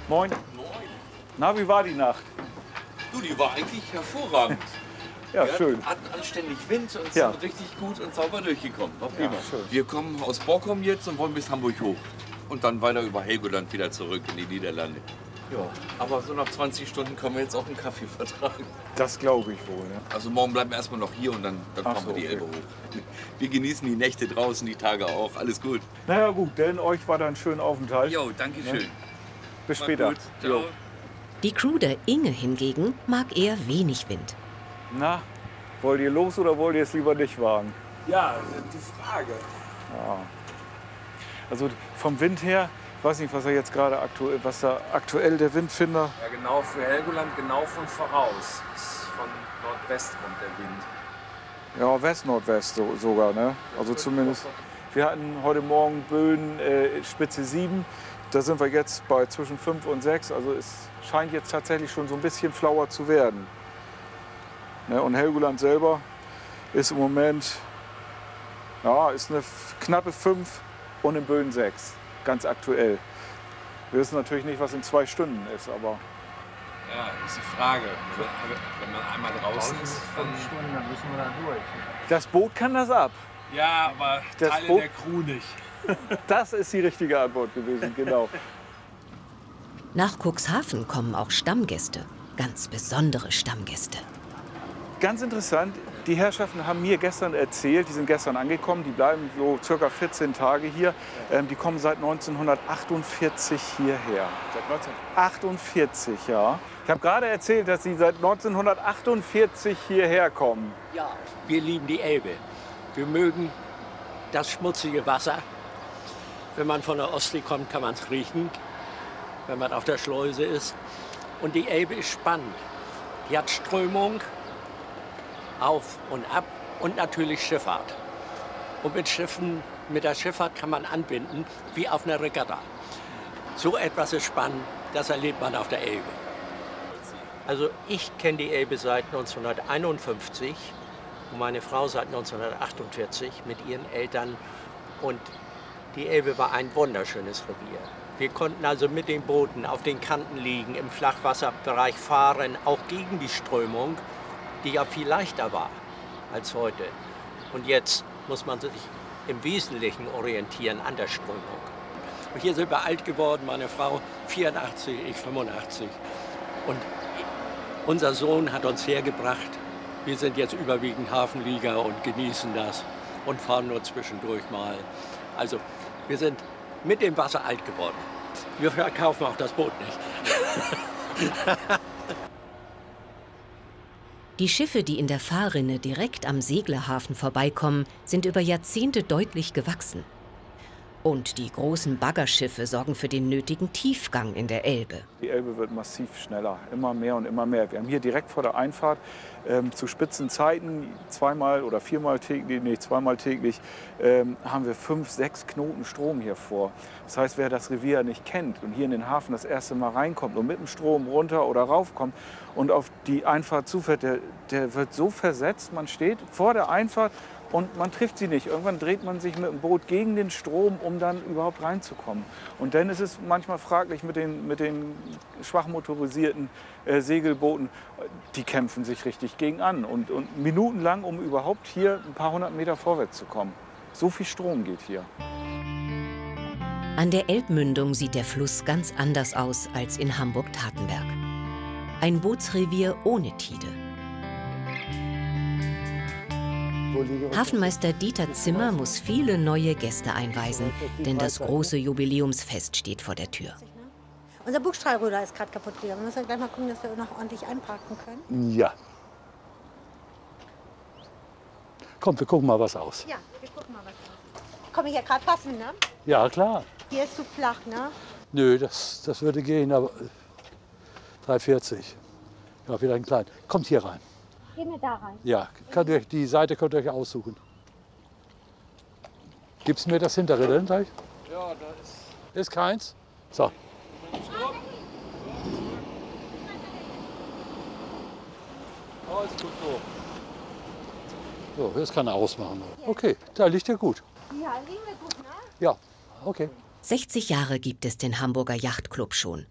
Moin. Moin. Na, wie war die Nacht? Du, die war eigentlich hervorragend. Ja, Wir schön. hatten anständig Wind und Ja. sind richtig gut und sauber durchgekommen. War prima. Ja, schön. Wir kommen aus Borkum jetzt und wollen bis Hamburg hoch. Und dann weiter über Helgoland wieder zurück in die Niederlande. Ja, aber so nach 20 Stunden können wir jetzt auch einen Kaffee vertragen. Das glaube ich wohl. Ne? Also morgen bleiben wir erstmal noch hier und dann fahren so, wir die okay. Elbe hoch. Wir genießen die Nächte draußen, die Tage auch. Alles gut. Na ja, gut, denn euch war da ein schöner Aufenthalt. Jo, danke schön. Bis Macht später. gut. Ciao. Jo. Die Crew der Inge hingegen mag eher wenig Wind. Na, wollt ihr los oder wollt ihr es lieber nicht wagen? Ja, die Frage. Also vom Wind her, ich weiß nicht, was er jetzt gerade aktuell, was da aktuell der Windfinder. Ja, genau für Helgoland, genau von voraus. Von Nordwest kommt der Wind. Ja, West-Nordwest sogar, ne? Also zumindest. Wir hatten heute Morgen Böen Spitze 7. Da sind wir jetzt bei zwischen 5 und 6. Also es scheint jetzt tatsächlich schon so ein bisschen flauer zu werden. Ne? Und Helgoland selber ist im Moment, ja, ist eine knappe 5 und in Böen 6. Ganz aktuell. Wir wissen natürlich nicht, was in 2 Stunden ist, aber Ja, das ist die Frage. Wenn man einmal draußen ist, dann... Stunden, dann müssen wir da durch. das Boot kann das ab. Ja, aber Das Teile Boot- der Crew nicht. Das ist die richtige Antwort gewesen, genau. Nach Cuxhaven kommen auch Stammgäste, ganz besondere Stammgäste. Ganz interessant, die Herrschaften haben mir gestern erzählt, die sind gestern angekommen, die bleiben so circa 14 Tage hier. Die kommen seit 1948 hierher. Seit 48, ja. Ich habe gerade erzählt, dass sie seit 1948 hierher kommen. Ja, wir lieben die Elbe. Wir mögen das schmutzige Wasser. Wenn man von der Ostsee kommt, kann man es riechen, wenn man auf der Schleuse ist. Und die Elbe ist spannend. Die hat Strömung, auf und ab und natürlich Schifffahrt. Und mit der Schifffahrt kann man anbinden wie auf einer Regatta. So etwas ist spannend, das erlebt man auf der Elbe. Also ich kenne die Elbe seit 1951 und meine Frau seit 1948 mit ihren Eltern. Und die Elbe war ein wunderschönes Revier. Wir konnten also mit den Booten auf den Kanten liegen, im Flachwasserbereich fahren, auch gegen die Strömung, die ja viel leichter war als heute. Und jetzt muss man sich im Wesentlichen orientieren an der Strömung. Und hier sind wir alt geworden, meine Frau 84, ich 85. Und unser Sohn hat uns hergebracht. Wir sind jetzt überwiegend Hafenlieger und genießen das und fahren nur zwischendurch mal. Also wir sind mit dem Wasser alt geworden. Wir verkaufen auch das Boot nicht. Die Schiffe, die in der Fahrrinne direkt am Seglerhafen vorbeikommen, sind über Jahrzehnte deutlich gewachsen. Und die großen Baggerschiffe sorgen für den nötigen Tiefgang in der Elbe. Die Elbe wird massiv schneller, immer mehr und immer mehr. Wir haben hier direkt vor der Einfahrt zu Spitzenzeiten zweimal täglich haben wir 5, 6 Knoten Strom hier vor. Das heißt, wer das Revier nicht kennt und hier in den Hafen das erste Mal reinkommt und mit dem Strom runter oder raufkommt und auf die Einfahrt zufährt, der wird so versetzt, man steht vor der Einfahrt und man trifft sie nicht. Irgendwann dreht man sich mit dem Boot gegen den Strom, um dann überhaupt reinzukommen. Und dann ist es manchmal fraglich mit den schwach motorisierten Segelbooten. Die kämpfen sich richtig gegen an. Und minutenlang, um überhaupt hier ein paar hundert Meter vorwärts zu kommen. So viel Strom geht hier. An der Elbmündung sieht der Fluss ganz anders aus als in Hamburg-Tatenberg. Ein Bootsrevier ohne Tide. Hafenmeister Dieter Zimmer muss viele neue Gäste einweisen, denn das große Jubiläumsfest steht vor der Tür. Unser Bugstrahlruder ist gerade kaputt gegangen. Wir müssen gleich mal gucken, dass wir noch ordentlich einparken können. Ja. Komm, wir gucken mal was aus. Ja, wir gucken mal, was da ist. Komme ich ja gerade passen, ne? Ja, klar. Hier ist zu flach, ne? Nö, das würde gehen, aber 3,40. Ja, wieder ein klein. Kommt hier rein. Gehen wir da rein. Ja, die Seite könnt ihr euch aussuchen. Gibst du mir das hintere denn gleich? Ja, da ist... Ist keins? So. Oh, ist gut so. So, das kann er ausmachen. Okay, da liegt er gut. Ja, liegen wir gut, ne? Ja, okay. 60 Jahre gibt es den Hamburger Yachtclub schon.